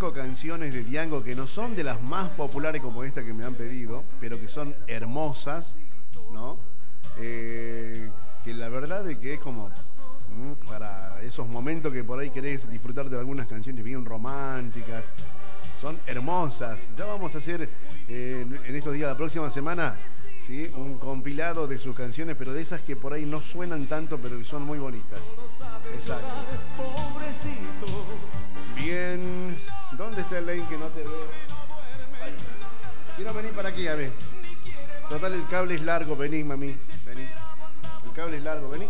5 canciones de Diango que no son de las más populares como esta que me han pedido, pero que son hermosas, ¿no? Que la verdad es que es como para esos momentos que por ahí querés disfrutar de algunas canciones bien románticas. Son hermosas. Ya vamos a hacer en estos días, la próxima semana, ¿sí? Un compilado de sus canciones, pero de esas que por ahí no suenan tanto, pero que son muy bonitas. Exacto. Bien. ¿Dónde está el link que no te veo? Ahí. Quiero venir para aquí, a ver. Total, el cable es largo. Vení, mami. Vení. El cable es largo. Vení.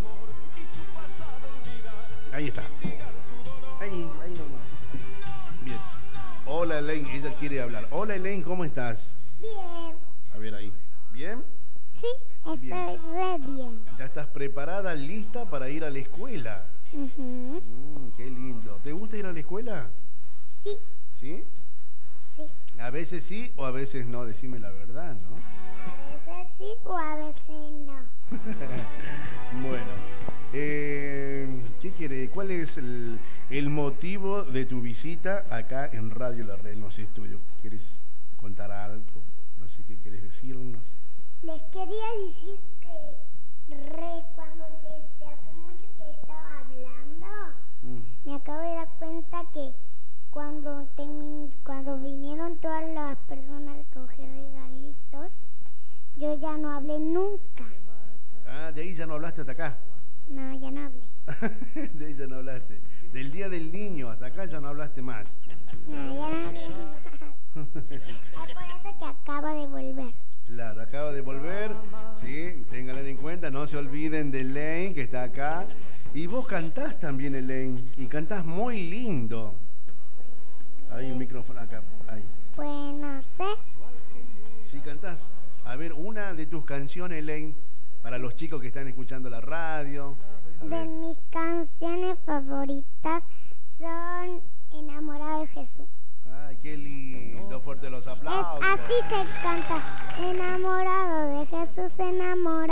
Ahí está. Ahí nomás. Bien. Hola, Elaine. Ella quiere hablar. Hola, Elaine. ¿Cómo estás? Bien. A ver ahí. ¿Bien? Sí, estoy Bien. re bien. ¿Ya estás preparada, lista para ir a la escuela? Qué lindo. ¿Te gusta ir a la escuela? Sí. ¿Sí? Sí. A veces sí o a veces no. Decime la verdad, ¿no? A veces sí o a veces no. Bueno. ¿Qué quiere? ¿Cuál es el motivo de tu visita acá en Radio La Red, en los estudios? ¿Quieres contar algo? No sé qué quieres decirnos. Les quería decir que cuando desde hace mucho que estaba hablando, me acabo de dar cuenta que cuando vinieron todas las personas a recoger regalitos, yo ya no hablé nunca. Ah, de ahí ya no hablaste hasta acá. No, ya no hablé. De ahí ya no hablaste. Del Día del Niño hasta acá ya no hablaste más. No, ya no hablé más. Es por eso que acabo de volver. Claro, acaba de volver, sí, ténganlo en cuenta, no se olviden de Elaine que está acá. Y vos cantás también, Elaine, y cantás muy lindo. Hay un micrófono acá, ahí. Pues no sé. Sí, cantás. A ver, una de tus canciones, Elaine, para los chicos que están escuchando la radio. De mis canciones favoritas son Enamorado de Jesús. Ay, qué lindo, fuerte los aplausos. Así se canta, enamorado de Jesús, enamorado.